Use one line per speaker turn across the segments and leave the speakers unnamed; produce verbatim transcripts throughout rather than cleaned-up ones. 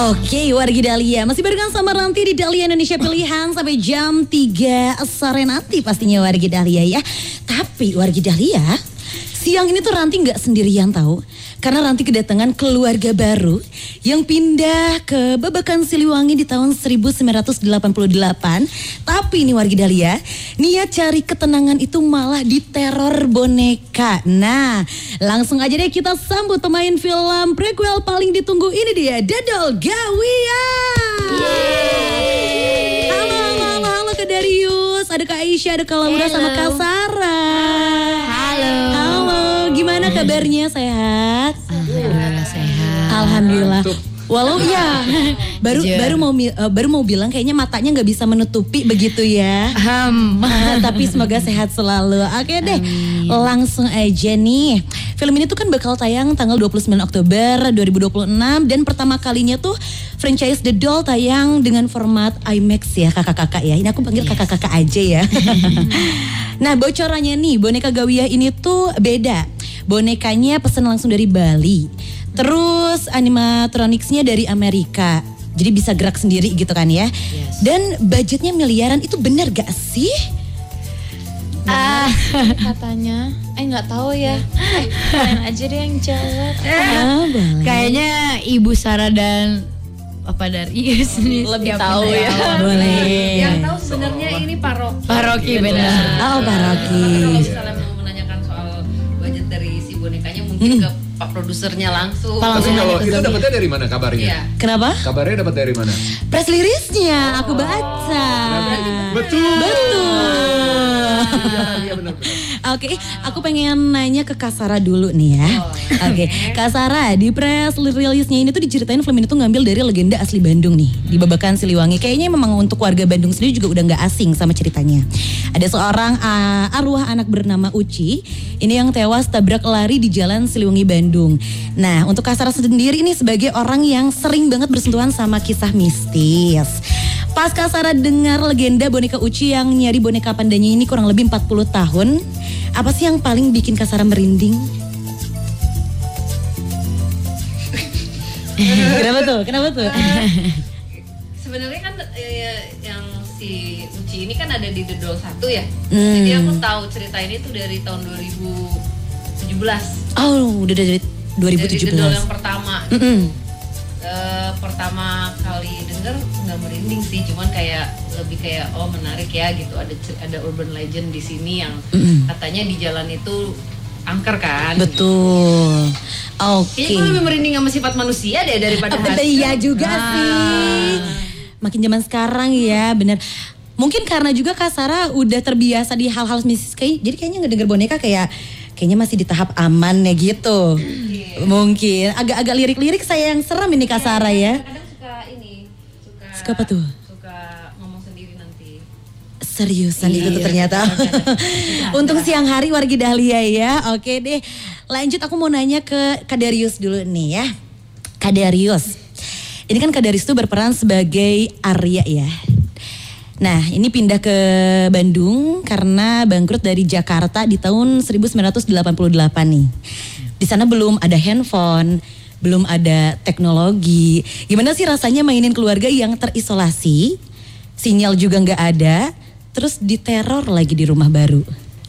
Oke, wargi Dahlia masih barengan sama Ranti di Dahlia Indonesia Pilihan sampai jam tiga sore nanti pastinya wargi Dahlia ya. Tapi wargi Dahlia, siang ini tuh Ranti gak sendirian tahu. Karena Ranti kedatangan keluarga baru yang pindah ke Babakan Siliwangi di tahun seribu sembilan ratus delapan puluh delapan. Tapi ini wargi Dahlia, niat cari ketenangan itu malah diteror boneka. Nah, langsung aja deh kita sambut pemain film prequel paling ditunggu ini dia, Dodol Gawia. Halo, halo, halo, halo Kak Darius, ada Kak Aisyah, ada Kak Laura sama Kak Sarah.
Halo.
Halo, gimana kabarnya, sehat?
Alhamdulillah sehat.
Alhamdulillah. Walau ya baru yeah. baru mau uh, baru mau bilang kayaknya matanya nggak bisa menutupi begitu ya.
Um.
Uh, tapi semoga sehat selalu. Oke deh, Amin. Langsung aja nih. Film ini tuh kan bakal tayang tanggal dua puluh sembilan Oktober dua ribu dua puluh enam dan pertama kalinya tuh franchise The Doll tayang dengan format IMAX ya kakak-kakak ya. Ini aku panggil yes. kakak-kakak aja ya. Nah bocorannya nih boneka Gawia ini tuh beda. Bonekanya pesan langsung dari Bali. Terus animatronicsnya dari Amerika. Jadi bisa gerak sendiri gitu kan ya. Yes. Dan budgetnya miliaran, itu benar gak sih?
Ah, katanya. Eh nggak tahu ya. Eh, kalian aja deh yang jawab. Ah, kayaknya Ibu Sarah dan Papa Darius nih
lebih tahu ya.
Boleh.
Yang tahu sebenarnya ini Paroki.
Paroki benar.
Oh Paroki.
Kalau misalnya mau menanyakan soal budget dari si bonekanya mungkin hmm. ke Pak produsernya langsung.
Tapi kalau itu dapatnya dari mana kabarnya?
Iya.
Kenapa?
Kabarnya dapat dari mana?
Press release-nya, oh. aku baca.
Betul.
Betul.
Iya benar.
Oke, okay, aku pengen nanya ke Kak Sarah dulu nih ya. Oh, Oke, okay. Kak Sarah, di press release-nya ini tuh diceritain film ini tuh ngambil dari legenda asli Bandung nih, di Babakan Siliwangi. Kayaknya memang untuk warga Bandung sendiri juga udah nggak asing sama ceritanya. Ada seorang uh, arwah anak bernama Uci, ini yang tewas tabrak lari di jalan Siliwangi Bandung. Nah, untuk Kak Sarah sendiri ini sebagai orang yang sering banget bersentuhan sama kisah mistis. Pas Kak Sarah dengar legenda boneka Uci yang nyari boneka pandanya ini kurang lebih empat puluh tahun, apa sih yang paling bikin Kak Sarah merinding? Kenapa tuh? Kenapa tuh?
Uh, sebenarnya kan eh, yang si Uci ini kan ada di The Doll satu ya. Hmm. Jadi aku tahu cerita ini tuh dari tahun dua ribu tujuh belas.
Oh, udah dari dua ribu tujuh belas.
Dari The Doll yang pertama.
Mm-hmm.
Uh, pertama kali denger nggak merinding sih, cuman kayak lebih kayak oh menarik ya gitu, ada ada urban legend di sini yang mm-hmm. katanya di jalan itu angker kan.
Betul. Oke.
Okay. Kayaknya gue lebih merinding sama sifat manusia deh daripada hantu.
Iya juga ah. sih. Makin zaman sekarang ya, bener. Mungkin karena juga Kak Sarah udah terbiasa di hal-hal mistis kayak, jadi kayaknya ngedenger boneka kayak kayaknya masih di tahap aman ya gitu. Yeah. Mungkin agak-agak lirik-lirik saya yang seram ini Kak Sarah ya.
Kadang suka ini, suka
Suka apa tuh?
Suka ngomong sendiri nanti.
Seriusan
iya,
itu tuh ternyata. Untuk siang hari wargi Dahlia ya. Oke deh. Lanjut aku mau nanya ke Kak Darius dulu nih ya. Kak Darius. Ini kan Kak Darius tuh berperan sebagai Arya ya. Nah ini pindah ke Bandung karena bangkrut dari Jakarta di tahun seribu sembilan ratus delapan puluh delapan nih. Di sana belum ada handphone, belum ada teknologi. Gimana sih rasanya mainin keluarga yang terisolasi, sinyal juga nggak ada, terus diteror lagi di rumah baru?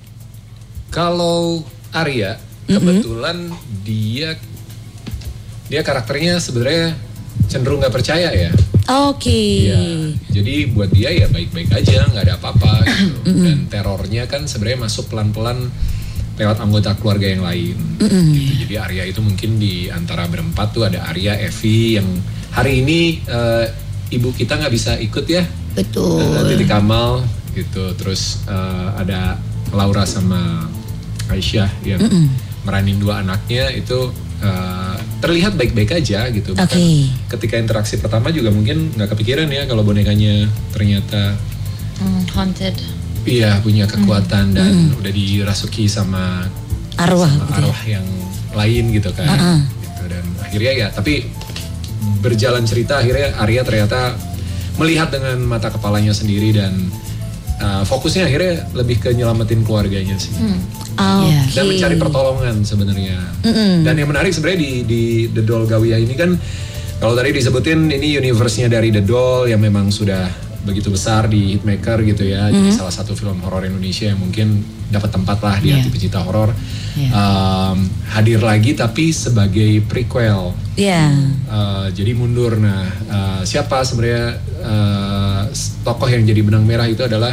Kalau Arya, kebetulan mm-hmm. dia dia karakternya sebenarnya cenderung nggak percaya ya.
Oke. Okay.
Ya, jadi buat dia ya baik-baik aja, nggak ada apa-apa gitu. Mm-hmm. Dan terornya kan sebenarnya masuk pelan-pelan lewat anggota keluarga yang lain. Mm-hmm. Gitu. Jadi Arya itu mungkin di antara berempat tuh ada Arya, Evi yang hari ini uh, ibu kita nggak bisa ikut ya.
Betul.
Uh, Titi Kamal gitu. Terus uh, ada Laura sama Aisyah yang mm-hmm. meranin dua anaknya itu. Uh, terlihat baik-baik aja gitu. Bahkan okay. ketika interaksi pertama juga mungkin nggak kepikiran ya kalau bonekanya ternyata
mm, haunted.
Iya punya kekuatan mm. dan mm. udah dirasuki sama
arwah,
sama
gitu
arwah ya? yang lain gitu kan. Uh-uh. Gitu. Dan akhirnya ya tapi berjalan cerita akhirnya Arya ternyata melihat dengan mata kepalanya sendiri dan uh, fokusnya akhirnya lebih ke nyelamatin keluarganya sih. Mm.
Oh,
dan
okay.
mencari pertolongan sebenarnya. Mm-hmm. Dan yang menarik sebenarnya di, di The Doll Gawia ini kan Kalau tadi disebutin ini universe-nya dari The Doll yang memang sudah begitu besar di Hitmaker gitu ya. Mm-hmm. Jadi salah satu film horor Indonesia yang mungkin dapat tempat lah di yeah. hati pecinta horor. Yeah. Um, hadir lagi tapi sebagai prequel.
Iya. Yeah.
Uh, jadi mundur. Nah, uh, siapa sebenarnya uh, tokoh yang jadi benang merah itu adalah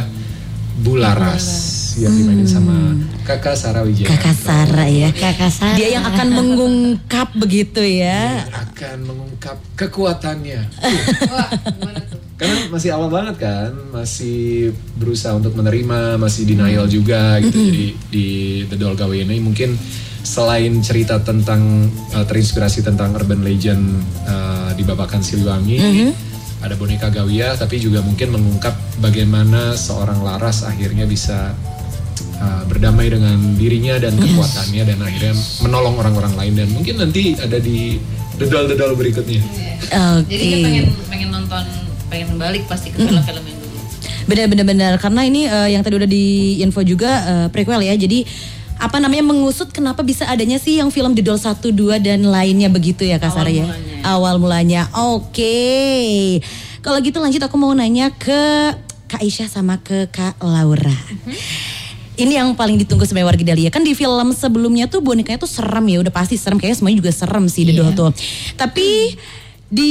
Bularas. Yang dimainin hmm. sama Kakak Sarah Wijaya.
Kakak Sarah ya.
Kakak Sarah.
Dia yang akan mengungkap begitu ya.
Dia akan mengungkap kekuatannya. Wah, gimana tuh? Karena masih awal banget kan, masih berusaha untuk menerima, masih denial hmm. juga gitu. Mm-hmm. Jadi di The Doll Gawiah ini mungkin selain cerita tentang uh, terinspirasi tentang urban legend uh, di Babakan Siliwangi. Mm-hmm. Ada boneka Gawiah, tapi juga mungkin mengungkap bagaimana seorang Laras akhirnya bisa uh, berdamai dengan dirinya dan kekuatannya yes. dan akhirnya menolong orang-orang lain, dan mungkin nanti ada di The Doll The Doll berikutnya.
Okay. Jadi kan pengen pengen nonton, pengen balik pasti ke film-film yang dulu.
Benar-benar karena ini uh, yang tadi udah di info juga uh, prequel ya. Jadi apa namanya mengusut kenapa bisa adanya sih yang film The Doll satu, dua dan lainnya begitu ya Kak Sarah ya. Awal mulanya. Oke. Okay. Kalau gitu lanjut aku mau nanya ke Kak Aisyah sama ke Kak Laura. Mm-hmm. Ini yang paling ditunggu sebagai warga Dahlia. Kan di film sebelumnya tuh bonekanya tuh serem ya, udah pasti serem, kayaknya semuanya juga serem sih The Doll tuh. Tapi di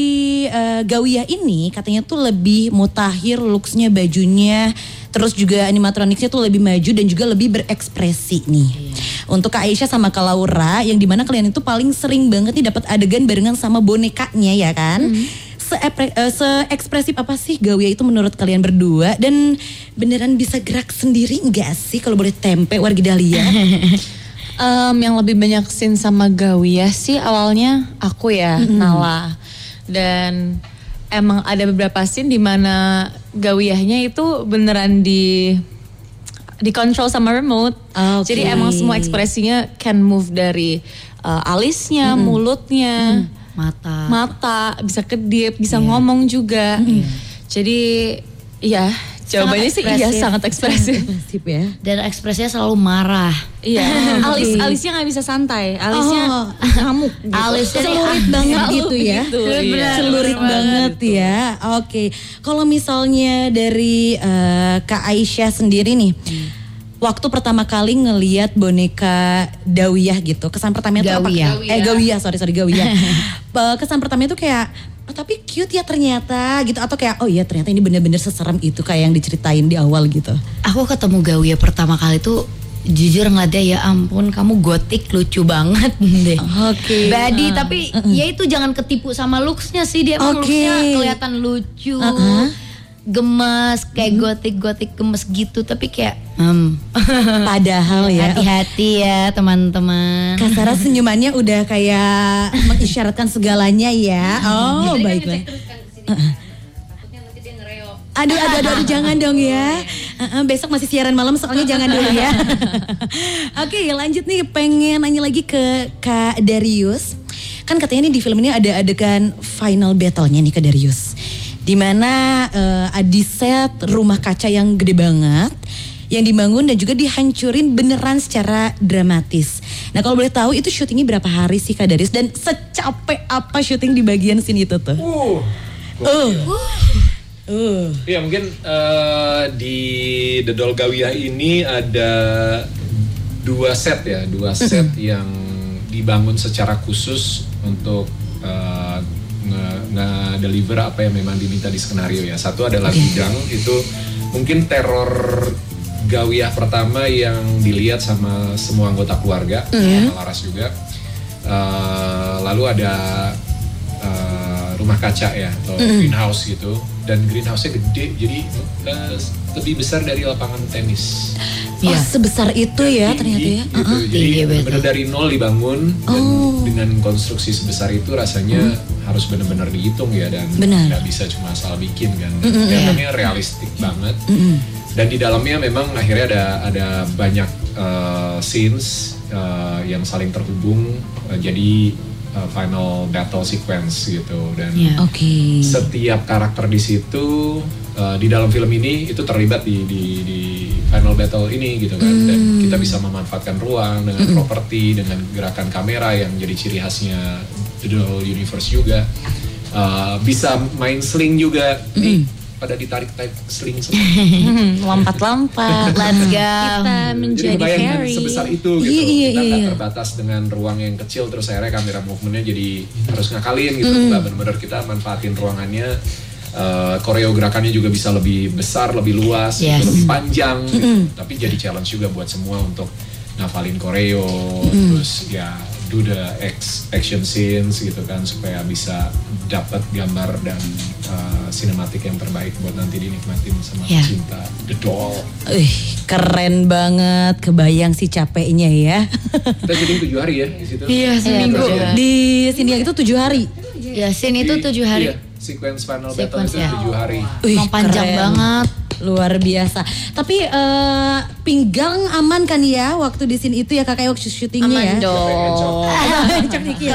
uh, Gawiah ini katanya tuh lebih mutakhir looks-nya, bajunya, terus juga animatroniknya tuh lebih maju dan juga lebih berekspresi nih. Iya. Untuk Kak Aisyah sama Kak Laura, yang dimana kalian itu paling sering banget nih dapat adegan barengan sama bonekanya ya kan? Mm-hmm. Se-epre- uh, se-ekspresif apa sih Gawiah itu menurut kalian berdua? Dan beneran bisa gerak sendiri enggak sih kalau boleh tempe warga Dahlia?
Um, yang lebih banyak scene sama Gawiah sih awalnya aku ya, mm-hmm. Nala. Dan emang ada beberapa scene di mana Gawiahnya itu beneran di dikontrol sama remote. Okay. Jadi emang semua ekspresinya can move dari uh, alisnya, mm-hmm. mulutnya, mm-hmm.
mata,
mata bisa kedip, bisa yeah. ngomong juga. Mm-hmm. Jadi ya jawabannya sih iya sangat ekspresif.
Ekspresif ya.
Dan ekspresinya selalu marah.
Iya. Alis alisnya nggak bisa santai. Alisnya
oh, ngamuk.
Gitu.
Alisnya celurit banget gitu ya.
Gitu, iya.
Celurit banget gitu. Ya. Oke. Okay. Kalau misalnya dari uh, Kak Aisyah sendiri nih. Hmm. Waktu pertama kali ngelihat boneka Gawiah gitu, kesan pertamanya tuh apa?
Gawiah.
Eh Gawiah, sorry sorry Gawiah. Kesan pertamanya tuh kayak, oh, tapi cute ya ternyata gitu, atau kayak oh iya ternyata ini bener-bener seserem itu kayak yang diceritain di awal gitu.
Aku ketemu Gawiah pertama kali tuh jujur ngeliatnya ya ampun kamu gotik lucu banget deh.
Oke. Okay.
Body uh, tapi uh, uh. ya itu jangan ketipu sama looksnya sih, dia emang
okay.
looksnya kelihatan lucu.
Uh-uh.
Gemes kayak hmm. gotik-gotik gemes gitu, tapi kayak hmm.
padahal ya
hati-hati ya teman-teman.
Kak Sarah senyumannya udah kayak mengisyaratkan segalanya ya. Oh baiklah. Aduh, aduh, aduh, aduh, jangan dong ya. Uh-uh, besok masih siaran malam soalnya jangan dulu ya. Oke, okay, lanjut nih, pengen nanya lagi ke Kak Darius. Kan katanya nih di film ini ada adegan final battle-nya nih Kak Darius. Dimana uh, di set rumah kaca yang gede banget yang dibangun dan juga dihancurin beneran secara dramatis. Nah kalau boleh tahu itu syutingnya berapa hari sih Kak Darius, dan secapek apa syuting di bagian scene itu tuh? Uh, uh.
uh. Ya mungkin uh, di The Doll Gawiah ini ada dua set ya, dua set yang dibangun secara khusus untuk uh, nge-deliver apa yang memang diminta di skenario ya. Satu adalah bidang, itu mungkin teror Gawiah pertama yang dilihat sama semua anggota keluarga, mm. sama Laras juga. Uh, lalu ada uh, rumah kaca ya, atau mm. greenhouse gitu. Dan greenhouse-nya gede, jadi uh, lebih besar dari lapangan tenis.
Oh ya. Sebesar itu ya ternyata ya.
Gitu. Uh-huh. Jadi iya, benar dari nol dibangun, oh. dan dengan konstruksi sebesar itu rasanya mm. harus benar-benar dihitung ya, dan nggak bisa cuma asal bikin kan. Mm-hmm, ya, namanya realistik banget. Mm-hmm. Dan di dalamnya memang akhirnya ada ada banyak uh, scenes uh, yang saling terhubung, uh, jadi uh, final battle sequence gitu. Dan
yeah. okay.
setiap karakter di situ uh, di dalam film ini itu terlibat di di, di final battle ini gitu kan. Mm. Dan kita bisa memanfaatkan ruang dengan mm. properti, dengan gerakan kamera yang jadi ciri khasnya The Doll Universe juga. Uh, bisa main sling juga. Mm. Nih, pada ditarik-tarik sling semua.
Lompat-lompat.
Let's go.
Kita menjadi
jadi kebayang
fairy.
sebesar itu gitu.
Iya, iya,
Kita nggak
iya.
terbatas dengan ruang yang kecil, terus akhirnya kamera movementnya jadi harus ngakalin gitu. Nggak mm. benar-benar kita manfaatin ruangannya. Uh, koreograkannya juga bisa lebih besar, lebih luas,
Yes.
gitu, lebih panjang. Gitu. Tapi jadi challenge juga buat semua untuk ngafalin koreo, terus ya do the ex- action scenes gitu kan supaya bisa dapat gambar dan uh, sinematik yang terbaik buat nanti dinikmatin sama
Yeah.
cinta The Doll.
Ih, keren banget, kebayang sih capeknya ya.
Kita jadi tujuh hari ya di situ.
Iya, seminggu.
betul.
Di sini itu tujuh hari.
Ya, scene itu
Di-
tujuh hari.
Iya, sequence final battle
Sequence,
itu
ya.
tujuh hari.
Wih,
Emang panjang
keren.
banget.
Luar biasa. Tapi eh, pinggang aman kan ya waktu di sini itu ya kakak waktu syutingnya
Aman
ya?
dong.
Cek Niki ya.